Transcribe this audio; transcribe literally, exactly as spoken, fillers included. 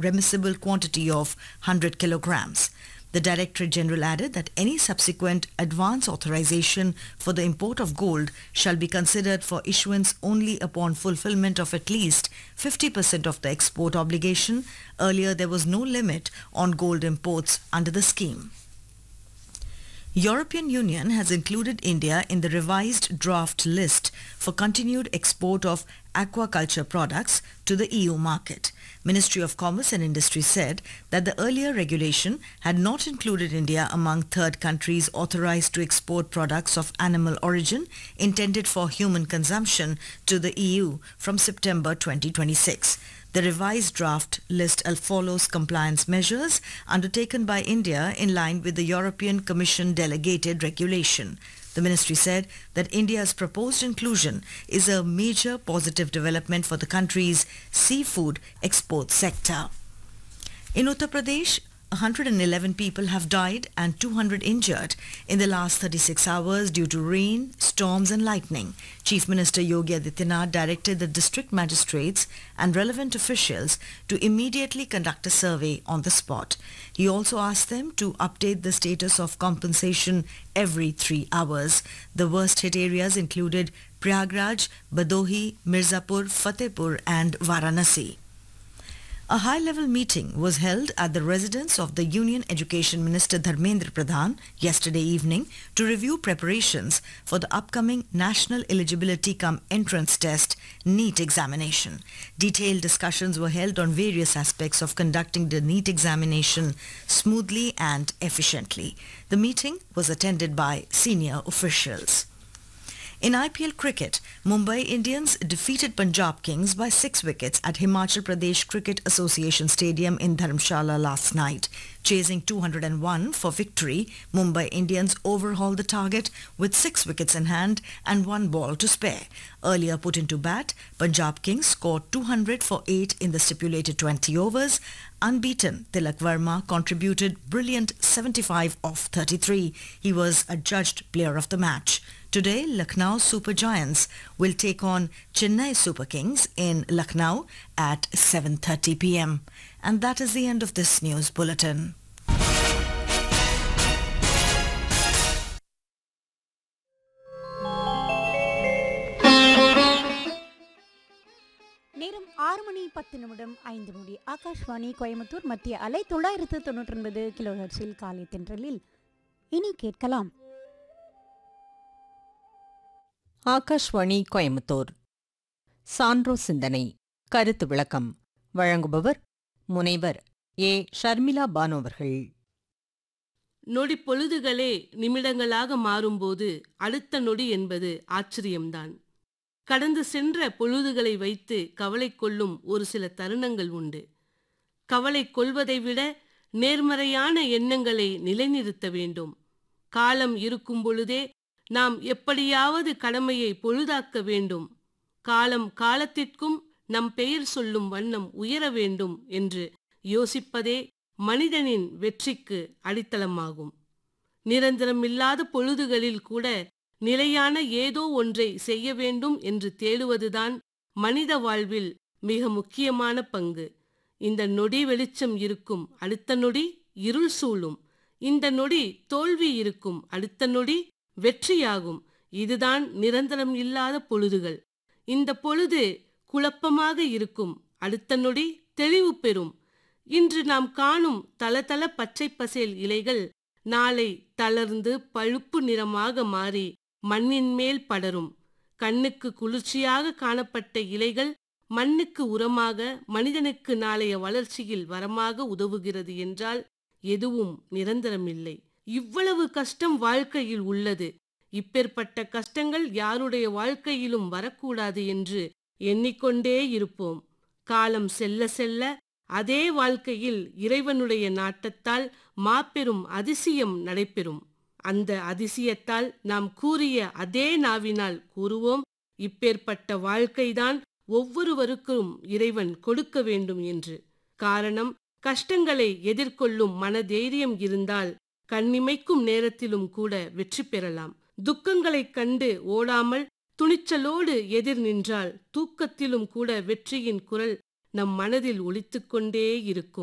remissible quantity of one hundred kilograms. The Directorate General added that any subsequent advance authorization for the import of gold shall be considered for issuance only upon fulfillment of at least fifty percent of the export obligation. Earlier, there was no limit on gold imports under the scheme. European Union has included India in the revised draft list for continued export of aquaculture products to the E U market. Ministry of Commerce and Industry said that the earlier regulation had not included India among third countries authorized to export products of animal origin intended for human consumption to the E U from September twenty twenty-six. The revised draft list follows compliance measures undertaken by India in line with the European Commission delegated regulation. The ministry said that India's proposed inclusion is a major positive development for the country's seafood export sector. In Uttar Pradesh, one hundred eleven people have died and two hundred injured in the last thirty-six hours due to rain, storms and lightning. Chief Minister Yogi Adityanath directed the district magistrates and relevant officials to immediately conduct a survey on the spot. He also asked them to update the status of compensation every three hours. The worst hit areas included Prayagraj, Badohi, Mirzapur, Fatehpur and Varanasi. A high-level meeting was held at the residence of the Union Education Minister Dharmendra Pradhan yesterday evening to review preparations for the upcoming National Eligibility Cum Entrance Test NEET examination. Detailed discussions were held on various aspects of conducting the NEET examination smoothly and efficiently. The meeting was attended by senior officials. In I P L cricket, Mumbai Indians defeated Punjab Kings by six wickets at Himachal Pradesh Cricket Association Stadium in Dharamshala last night. Chasing two hundred one for victory, Mumbai Indians overhauled the target with six wickets in hand and one ball to spare. Earlier put into bat, Punjab Kings scored two hundred for eight in the stipulated twenty overs. Unbeaten, Tilak Verma contributed brilliant seventy-five off thirty-three. He was adjudged player of the match. Today, Lucknow Super Giants will take on Chennai Super Kings in Lucknow at seven thirty p m And that is the end of this news bulletin. நேரம் ஆறு மணி பத்து நிமிடம் ஐந்து நொடி. ஆகாஷ்வாணி கோயம்புத்தூர் மத்திய அலை தொள்ளாயிரத்து தொண்ணூற்றி ஒன்பது கிலோ ஹெர்ட்ஸில் காலை தென்றலில் இனி கேட்கலாம். ஆகாஷ்வாணி கோயம்புத்தூர் சான்றோ சிந்தனை கருத்து விளக்கம் வழங்குபவர் முனைவர் ஏ ஷர்மிளா பானு அவர்கள். நொடி பொழுதுகளே நிமிடங்களாக மாறும்போது அடுத்த நொடி என்பது ஆச்சரியம்தான். கடந்து சென்ற பொழுதுகளை வைத்து கவலை கொள்ளும் ஒரு சில தருணங்கள் உண்டு. கவலை கொள்வதை விட நேர்மறையான எண்ணங்களை நிலைநிறுத்த வேண்டும். காலம் இருக்கும் பொழுதே நாம் எப்படியாவது கடமையை பொழுதாக்க வேண்டும். காலம் காலத்திற்கும் நம் பெயர் சொல்லும் வண்ணம் உயர வேண்டும் என்று யோசிப்பதே மனிதனின் வெற்றிக்கு அடித்தளமாகும். நிரந்தரமில்லாத பொழுதுகளில் கூட நிலையான ஏதோ ஒன்றை செய்ய வேண்டும் என்று தேடுவதுதான் மனித வாழ்வில் மிக முக்கியமான பங்கு. இந்த நொடி வெளிச்சம் இருக்கும், அடுத்த நொடி இருள் சூழும். இந்த நொடி தோல்வி இருக்கும், அடுத்த நொடி வெற்றியாகும். இதுதான் நிரந்தரம் இல்லாத பொழுதுகள். இந்த பொழுது குழப்பமாக இருக்கும், அடுத்த நொடி தெளிவு பெறும். இன்று நாம் காணும் தளதள பச்சை பசேல் இலைகள் நாளை தளர்ந்து பழுப்பு நிறமாக மாறி மண்ணின் மேல் படரும். கண்ணுக்கு குளிர்ச்சியாக காணப்பட்ட இலைகள் மண்ணுக்கு உரமாக, மனிதனுக்கு நாளைய வளர்ச்சியில் வரமாக உதவுகிறது என்றால் எதுவும் நிரந்தரமில்லை. இவ்வளவு கஷ்டம் வாழ்க்கையில் உள்ளது. இப்பேற்பட்ட கஷ்டங்கள் யாருடைய வாழ்க்கையிலும் வரக்கூடாது என்று எண்ணிக்கொண்டே இருப்போம். காலம் செல்ல செல்ல அதே வாழ்க்கையில் இறைவனுடைய நாட்டத்தால் மாபெரும் அதிசயம் நடைபெறும். அந்த அதிசயத்தால் நாம் கூறிய அதே நாவினால் கூறுவோம், இப்பேற்பட்ட வாழ்க்கைதான் ஒவ்வொருவருக்கும் இறைவன் கொடுக்க வேண்டும் என்று. காரணம், கஷ்டங்களை எதிர்கொள்ளும் மனதைரியம் இருந்தால் கண்ணிமைக்கும் நேரத்திலும் கூட வெற்றி பெறலாம். துக்கங்களைக் கண்டு ஓடாமல் துணிச்சலோடு எதிர் நின்றால் தூக்கத்திலும் கூட வெற்றியின் குரல் நம் மனதில் ஒலித்துக்கொண்டே இருக்கும்.